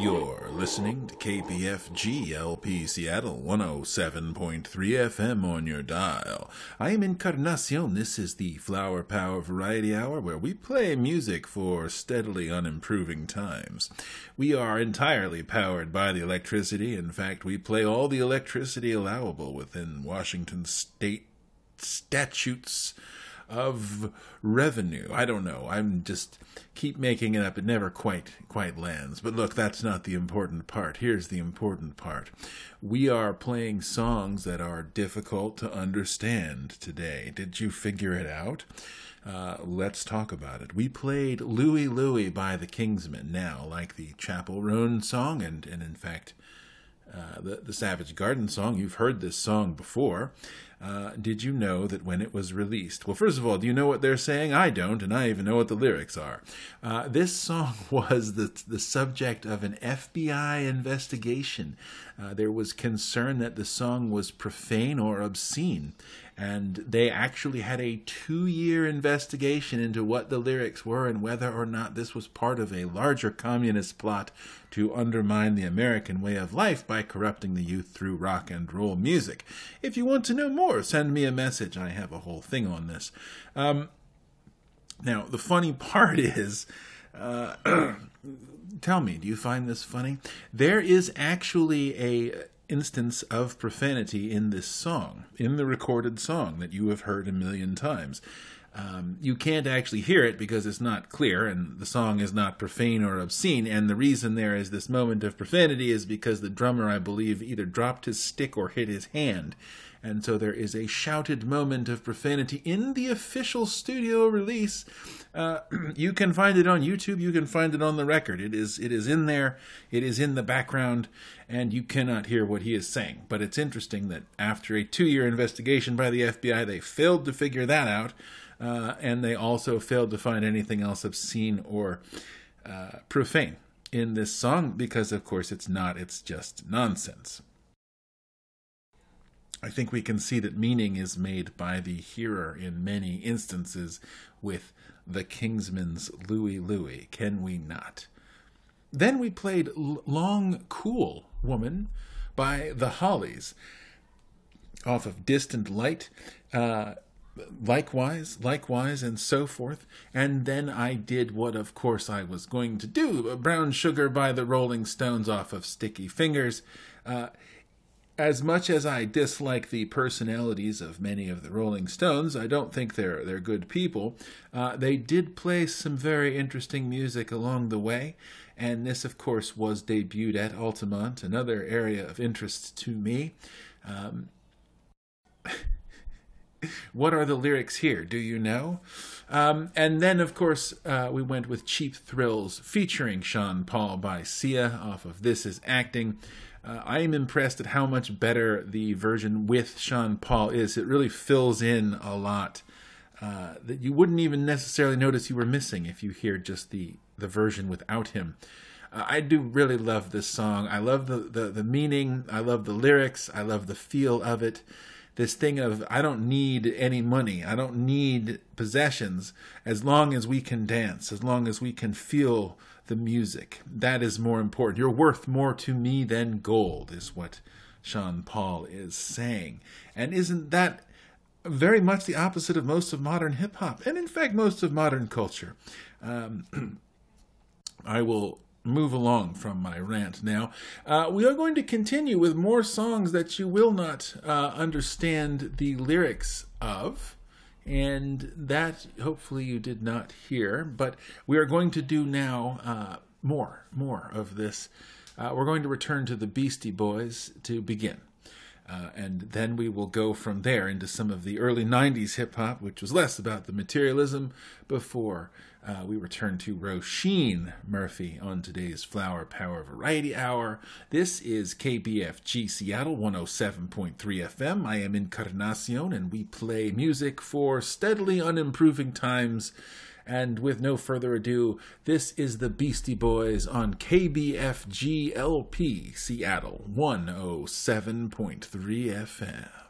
You're listening to KPFG LP Seattle 107.3 FM on your dial. I am Encarnacion. This is the Flower Power Variety Hour where we play music for steadily unimproving times. We are entirely powered by the electricity. In fact, we play all the electricity allowable within Washington state statutes of revenue. I don't know. I'm just keep making it up. It never quite lands. But look, that's not the important part. Here's the important part. We are playing songs that are difficult to understand today. Did you figure it out? Let's talk about it. We played Louie Louie by the Kingsmen. Now, like the Chapel Roan song and in fact, the Savage Garden song, you've heard this song before. Did you know that when it was released? Well, first of all, do you know what they're saying? I don't, and I even know what the lyrics are. This song was the subject of an FBI investigation. There was concern that the song was profane or obscene, and they actually had a 2-year investigation into what the lyrics were and whether or not this was part of a larger communist plot to undermine the American way of life by corrupting the youth through rock and roll music. If you want to know more, send me a message. I have a whole thing on this. Now, the funny part is, tell me, do you find this funny? There is actually a instance of profanity in this song, in the recorded song that you have heard a million times. You can't actually hear it because it's not clear and the song is not profane or obscene, and the reason there is this moment of profanity is because the drummer, I believe, either dropped his stick or hit his hand, and so there is a shouted moment of profanity in the official studio release. You can find it on YouTube, you can find it on the record. It is in there, it is in the background, and you cannot hear what he is saying. But it's interesting that after a 2-year investigation by the FBI, they failed to figure that out. And they also failed to find anything else obscene or profane in this song because, of course, it's not. It's just nonsense. I think we can see that meaning is made by the hearer in many instances with the Kingsmen's Louie Louie, can we not? Then we played Long Cool Woman by the Hollies off of Distant Light. Likewise, and so forth. And then I did what, of course, I was going to do, Brown Sugar by the Rolling Stones off of Sticky Fingers. As much as I dislike the personalities of many of the Rolling Stones, I don't think they're good people. They did play some very interesting music along the way, and this, of course, was debuted at Altamont, another area of interest to me. What are the lyrics here? Do you know? And then, of course, we went with Cheap Thrills featuring Sean Paul by Sia off of This Is Acting. I am impressed at how much better the version with Sean Paul is. It really fills in a lot that you wouldn't even necessarily notice you were missing if you hear just the version without him. I do really love this song. I love the meaning. I love the lyrics. I love the feel of it. This thing of, I don't need any money, I don't need possessions, as long as we can dance, as long as we can feel the music. That is more important. You're worth more to me than gold, is what Sean Paul is saying. And isn't that very much the opposite of most of modern hip-hop, and in fact most of modern culture? I will move along from my rant now. We are going to continue with more songs that you will not understand the lyrics of, and that hopefully you did not hear, but we are going to do now more of this. We're going to return to the Beastie Boys to begin. And then we will go from there into some of the early 90s hip-hop, which was less about the materialism, before we return to Roisin Murphy on today's Flower Power Variety Hour. This is KPFG Seattle 107.3 FM. I am Encarnacion, and we play music for steadily unimproving times. And with no further ado, this is the Beastie Boys on KBFG LP Seattle 107.3 FM.